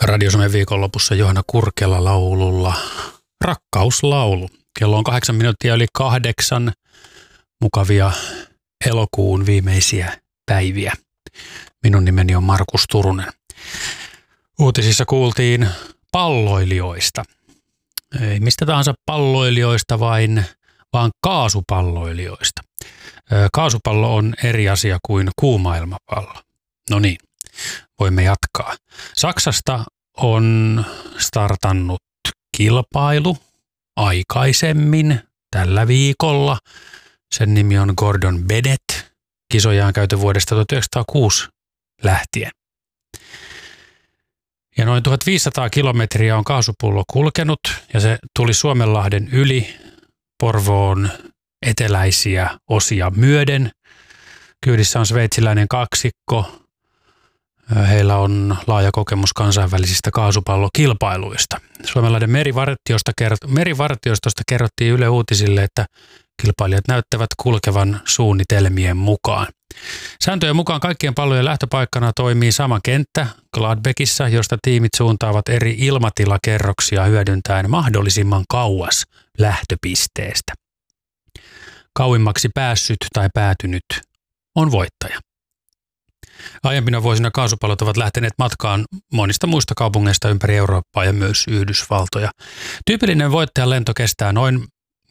Radio Suomen viikonlopussa Johanna Kurkela laululla Rakkauslaulu. Kello on 8 minuuttia yli 8. Mukavia elokuun viimeisiä päiviä. Minun nimeni on Markus Turunen. Uutisissa kuultiin palloilijoista. Ei mistä tahansa palloilijoista, vaan kaasupalloilijoista. Kaasupallo on eri asia kuin kuuma ilmapallo. No niin, voimme jatkaa. Saksasta on startannut kilpailu aikaisemmin tällä viikolla. Sen nimi on Gordon Bennett. Kisoja on käyty vuodesta 1906 lähtien. Ja noin 1500 kilometriä on kaasupullo kulkenut ja se tuli Suomenlahden yli Porvoon eteläisiä osia myöden. Kyydissä on sveitsiläinen kaksikko. Heillä on laaja kokemus kansainvälisistä kaasupallokilpailuista. Suomenlahden merivartiostosta kerrottiin Yle Uutisille, että kilpailijat näyttävät kulkevan suunnitelmien mukaan. Sääntöjen mukaan kaikkien pallojen lähtöpaikkana toimii sama kenttä Gladbeckissa, josta tiimit suuntaavat eri ilmatilakerroksia hyödyntäen mahdollisimman kauas lähtöpisteestä. Kauimmaksi päässyt tai päätynyt on voittaja. Aiempina vuosina kaasupallot ovat lähteneet matkaan monista muista kaupungeista ympäri Eurooppaa ja myös Yhdysvaltoja. Tyypillinen voittajan lento kestää noin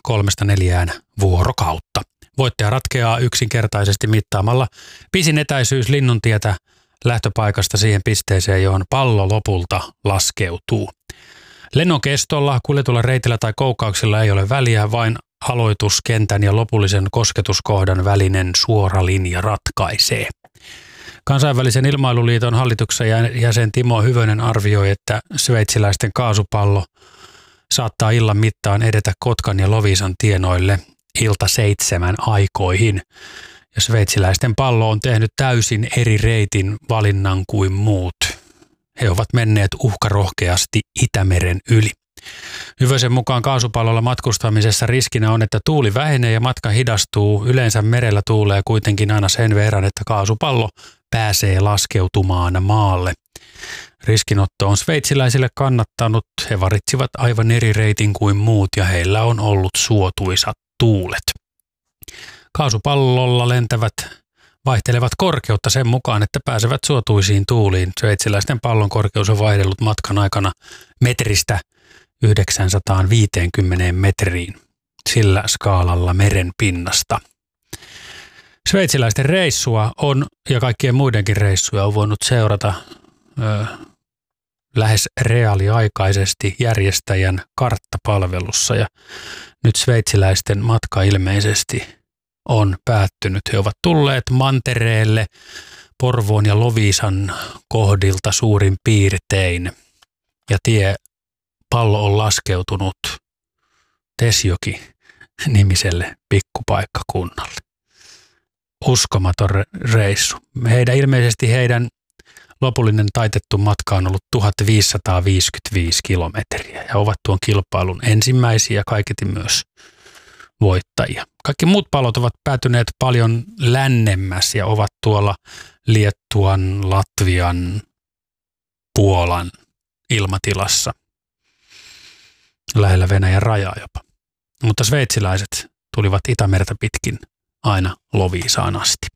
3-4 vuorokautta. Voittaja ratkeaa yksinkertaisesti mittaamalla pisin etäisyys Linnuntietä lähtöpaikasta siihen pisteeseen, johon pallo lopulta laskeutuu. Lennon kestolla, kuljetulla reitillä tai koukauksilla ei ole väliä, vain aloituskentän ja lopullisen kosketuskohdan välinen suora linja ratkaisee. Kansainvälisen ilmailuliiton hallituksen jäsen Timo Hyvönen arvioi, että sveitsiläisten kaasupallo saattaa illan mittaan edetä Kotkan ja Loviisan tienoille ilta 7 aikoihin. Ja sveitsiläisten pallo on tehnyt täysin eri reitin valinnan kuin muut. He ovat menneet uhkarohkeasti Itämeren yli. Hyvösen mukaan kaasupallolla matkustamisessa riskinä on, että tuuli vähenee ja matka hidastuu. Yleensä merellä tuulee kuitenkin aina sen verran, että kaasupallo pääsee laskeutumaan maalle. Riskinotto on sveitsiläisille kannattanut. He valitsivat aivan eri reitin kuin muut ja heillä on ollut suotuisat tuulet. Kaasupallolla lentävät vaihtelevat korkeutta sen mukaan, että pääsevät suotuisiin tuuliin. Sveitsiläisten pallon korkeus on vaihdellut matkan aikana metristä 950 metriin sillä skaalalla meren pinnasta. Sveitsiläisten reissua on ja kaikkien muidenkin reissuja on voinut seurata lähes reaaliaikaisesti järjestäjän karttapalvelussa ja nyt sveitsiläisten matka ilmeisesti on päättynyt. He ovat tulleet mantereelle Porvoon ja Loviisan kohdilta suurin piirtein ja pallo on laskeutunut Tesjoki-nimiselle pikkupaikkakunnalle. Uskomaton reissu. Ilmeisesti heidän lopullinen taitettu matka on ollut 1555 kilometriä ja ovat tuon kilpailun ensimmäisiä, kaiketi myös voittajia. Kaikki muut pallot ovat päätyneet paljon lännemmäs ja ovat tuolla Liettuan, Latvian, Puolan ilmatilassa. Lähellä Venäjän rajaa jopa. Mutta sveitsiläiset tulivat Itämerta pitkin aina Loviisaan asti.